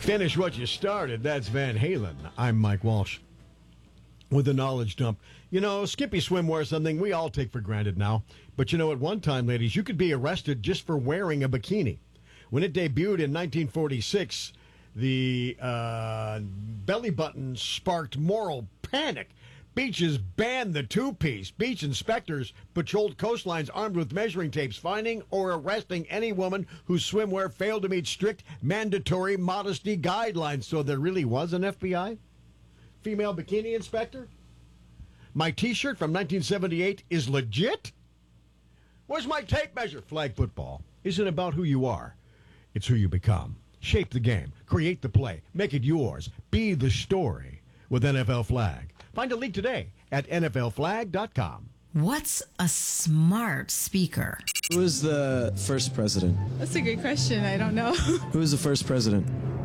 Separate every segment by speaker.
Speaker 1: Finish what you started. That's Van Halen. I'm Mike Walsh with the knowledge dump. You know, Skippy swimwear is something we all take for granted now. But you know, at one time, ladies, you could be arrested just for wearing a bikini. When it debuted in 1946, the belly button sparked moral panic. Beaches banned the two-piece. Beach inspectors patrolled coastlines armed with measuring tapes, finding or arresting any woman whose swimwear failed to meet strict mandatory modesty guidelines. So there really was an FBI? Female bikini inspector? My T-shirt from 1978 is legit? Where's my tape measure? Flag football isn't about who you are. It's who you become. Shape the game. Create the play. Make it yours. Be the story with NFL Flag. Find a league today at NFLflag.com.
Speaker 2: What's a smart speaker?
Speaker 3: Who was the first president?
Speaker 4: That's a good question. I don't know.
Speaker 3: Who was the first president?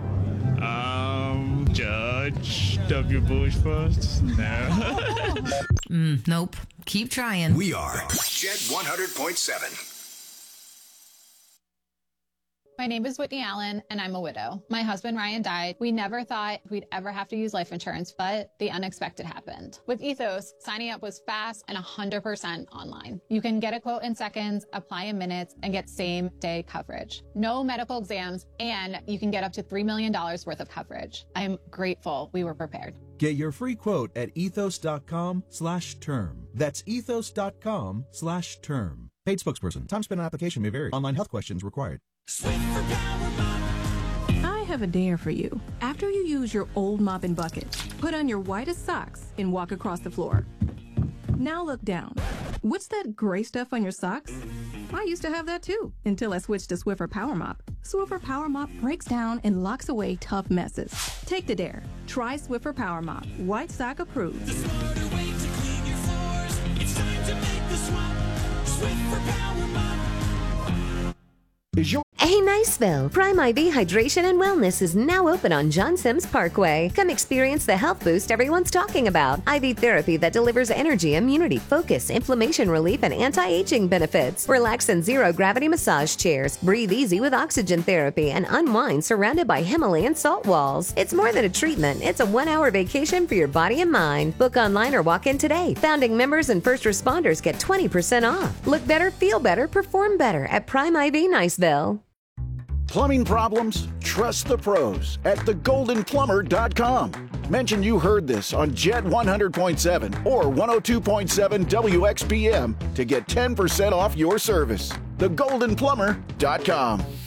Speaker 5: Judge W. Bush first? No.
Speaker 2: Nope. Keep trying.
Speaker 6: We are Jet 100.7.
Speaker 7: My name is Whitney Allen, and I'm a widow. My husband, Ryan, died. We never thought we'd ever have to use life insurance, but the unexpected happened. With Ethos, signing up was fast and 100% online. You can get a quote in seconds, apply in minutes, and get same-day coverage. No medical exams, and you can get up to $3 million worth of coverage. I'm grateful we were prepared.
Speaker 8: Get your free quote at ethos.com/term. That's ethos.com/term. Paid spokesperson. Time spent on application may vary. Online health questions required.
Speaker 4: I have a dare for you. After you use your old mop and bucket, put on your whitest socks and walk across the floor. Now look down. What's that gray stuff on your socks? I used to have that too, until I switched to Swiffer Power Mop. Swiffer Power Mop breaks down and locks away tough messes. Take the dare. Try Swiffer Power Mop. White sock approved.
Speaker 9: The smarter way to clean your floors. It's time to make the swap. Swiffer Power Mop.
Speaker 10: Hey, Niceville! Prime IV Hydration and Wellness is now open on John Sims Parkway. Come experience the health boost everyone's talking about. IV therapy that delivers energy, immunity, focus, inflammation relief, and anti-aging benefits. Relax in zero-gravity massage chairs. Breathe easy with oxygen therapy and unwind surrounded by Himalayan salt walls. It's more than a treatment. It's a 1-hour vacation for your body and mind. Book online or walk in today. Founding members and first responders get 20% off. Look better, feel better, perform better at Prime IV Niceville.
Speaker 11: Plumbing problems? Trust the pros at thegoldenplumber.com. Mention you heard this on Jet 100.7 or 102.7 WXPM to get 10% off your service. Thegoldenplumber.com.